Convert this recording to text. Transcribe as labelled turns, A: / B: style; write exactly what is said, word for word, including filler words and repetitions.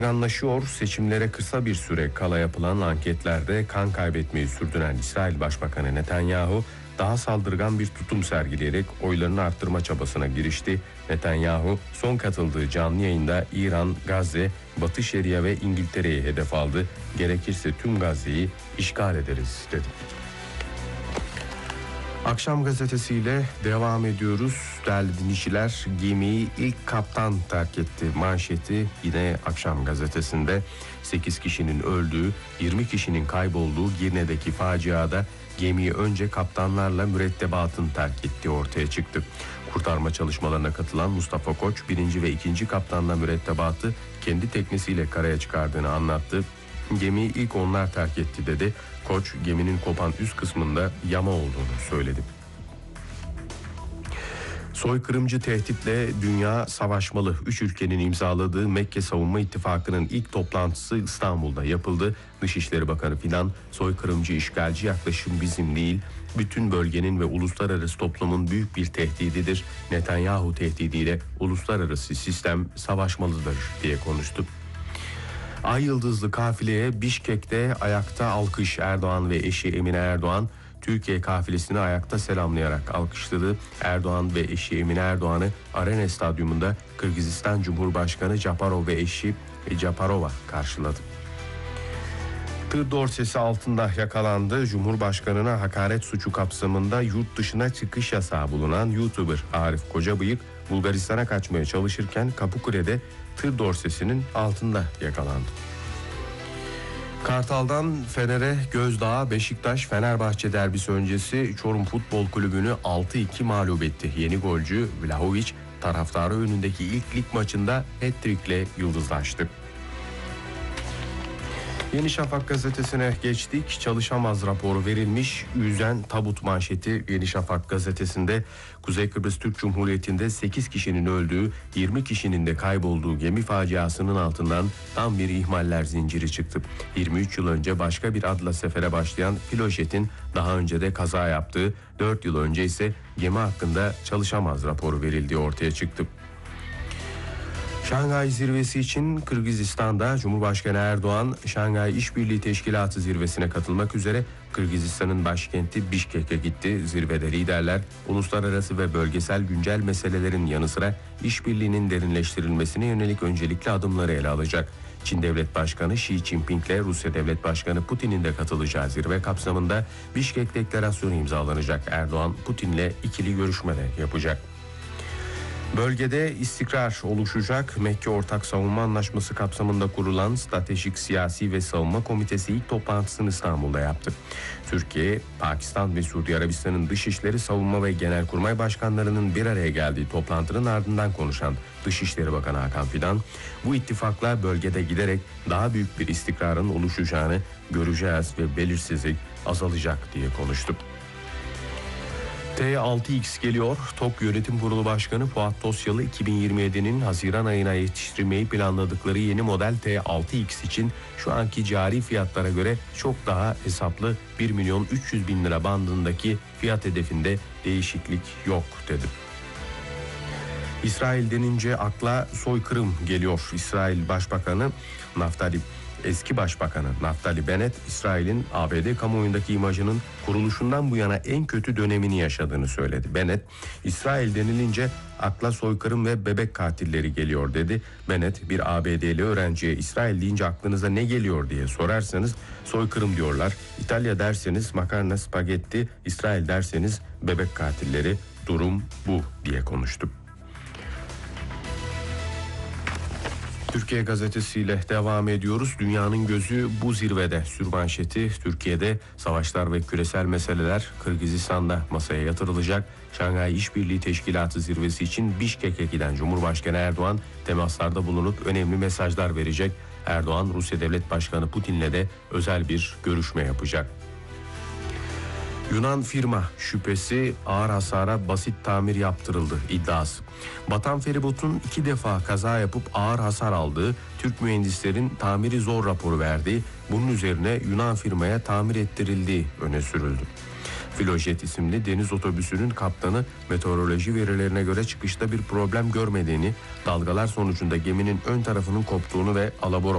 A: Anlaşıyor. Seçimlere kısa bir süre kala yapılan anketlerde kan kaybetmeyi sürdüren İsrail Başbakanı Netanyahu daha saldırgan bir tutum sergileyerek oylarını arttırma çabasına girişti. Netanyahu son katıldığı canlı yayında İran, Gazze, Batı Şeria ve İngiltere'yi hedef aldı. Gerekirse tüm Gazze'yi işgal ederiz dedi. Akşam gazetesiyle devam ediyoruz. Değerli dinleyiciler, gemiyi ilk kaptan terk etti manşeti yine Akşam gazetesinde. sekiz kişinin öldüğü, yirmi kişinin kaybolduğu Girne'deki faciada gemiyi önce kaptanlarla mürettebatın terk ettiği ortaya çıktı. Kurtarma çalışmalarına katılan Mustafa Koç, birinci ve ikinci kaptanla mürettebatı kendi teknesiyle karaya çıkardığını anlattı. Gemiyi ilk onlar terk etti dedi. Koç, geminin kopan üst kısmında yama olduğunu söyledi. Soykırımcı tehditle dünya savaşmalı. Üç ülkenin imzaladığı Mekke Savunma İttifakı'nın ilk toplantısı İstanbul'da yapıldı. Dışişleri Bakanı Fidan, soykırımcı işgalci yaklaşım bizim değil, bütün bölgenin ve uluslararası toplumun büyük bir tehdididir. Netanyahu tehdidiyle uluslararası sistem savaşmalıdır diye konuştu. Ay yıldızlı kafileye Bişkek'te ayakta alkış. Erdoğan ve eşi Emine Erdoğan Türkiye kafilesini ayakta selamlayarak alkışladı. Erdoğan ve eşi Emine Erdoğan'ı Arena Stadyumunda Kırgızistan Cumhurbaşkanı Japarov ve eşi Japarova karşıladı. Tır dorsesi altında yakalandı. Cumhurbaşkanına hakaret suçu kapsamında yurt dışına çıkış yasağı bulunan YouTuber Arif Kocabıyık Bulgaristan'a kaçmaya çalışırken Kapıkule'de tır dorsesinin altında yakalandı. Kartal'dan Fener'e Gözdağ, Beşiktaş Fenerbahçe derbisi öncesi Çorum Futbol Kulübü'nü altı iki mağlup etti. Yeni golcü Vlahovic taraftarı önündeki ilk lig maçında hat-trick'le yıldızlaştı. Yeni Şafak gazetesine geçtik. Çalışamaz raporu verilmiş. Üzen tabut manşeti Yeni Şafak gazetesinde. Kuzey Kıbrıs Türk Cumhuriyeti'nde sekiz kişinin öldüğü, yirmi kişinin de kaybolduğu gemi faciasının altından tam bir ihmaller zinciri çıktı. yirmi üç yıl önce başka bir adla sefere başlayan Filojet'in daha önce de kaza yaptığı, dört yıl önce ise gemi hakkında çalışamaz raporu verildiği ortaya çıktı. Şanghay Zirvesi için Kırgızistan'da Cumhurbaşkanı Erdoğan, Şanghay İşbirliği Teşkilatı zirvesine katılmak üzere Kırgızistan'ın başkenti Bişkek'e gitti. Zirvede liderler uluslararası ve bölgesel güncel meselelerin yanı sıra işbirliğinin derinleştirilmesine yönelik öncelikli adımları ele alacak. Çin Devlet Başkanı Xi Jinping ile Rusya Devlet Başkanı Putin'in de katılacağı zirve kapsamında Bişkek Deklarasyonu imzalanacak. Erdoğan Putin'le ikili görüşme de yapacak. Bölgede istikrar oluşacak. Mekke Ortak Savunma Anlaşması kapsamında kurulan Stratejik Siyasi ve Savunma Komitesi ilk toplantısını İstanbul'da yaptı. Türkiye, Pakistan ve Suudi Arabistan'ın Dışişleri, Savunma ve Genelkurmay Başkanlarının bir araya geldiği toplantının ardından konuşan Dışişleri Bakanı Hakan Fidan, bu ittifakla bölgede giderek daha büyük bir istikrarın oluşacağını göreceğiz ve belirsizlik azalacak diye konuştu. T altı X geliyor. TOK Yönetim Kurulu Başkanı Fuat Tosyalı iki bin yirmi yedinin Haziran ayına yetiştirmeyi planladıkları yeni model T altı X için şu anki cari fiyatlara göre çok daha hesaplı bir milyon üç yüz bin lira bandındaki fiyat hedefinde değişiklik yok dedi. İsrail denince akla soykırım geliyor. İsrail Başbakanı Naftali Eski Başbakanı Naftali Bennett, İsrail'in A B D kamuoyundaki imajının kuruluşundan bu yana en kötü dönemini yaşadığını söyledi. Bennett, İsrail denilince akla soykırım ve bebek katilleri geliyor dedi. Bennett, bir A B D'li öğrenciye İsrail deyince aklınıza ne geliyor diye sorarsanız soykırım diyorlar. İtalya derseniz makarna, spagetti, İsrail derseniz bebek katilleri, durum bu diye konuştu. Türkiye gazetesiyle devam ediyoruz. Dünyanın gözü bu zirvede. Sürmanşeti Türkiye'de savaşlar ve küresel meseleler Kırgızistan'da masaya yatırılacak. Şanghay İşbirliği Teşkilatı zirvesi için Bişkek'e giden Cumhurbaşkanı Erdoğan temaslarda bulunup önemli mesajlar verecek. Erdoğan, Rusya Devlet Başkanı Putin'le de özel bir görüşme yapacak. Yunan firma şüphesi, ağır hasara basit tamir yaptırıldı iddiası. Batan feribotun iki defa kaza yapıp ağır hasar aldığı, Türk mühendislerin tamiri zor raporu verdiği, bunun üzerine Yunan firmaya tamir ettirildiği öne sürüldü. Filojet isimli deniz otobüsünün kaptanı meteoroloji verilerine göre çıkışta bir problem görmediğini, dalgalar sonucunda geminin ön tarafının koptuğunu ve alabora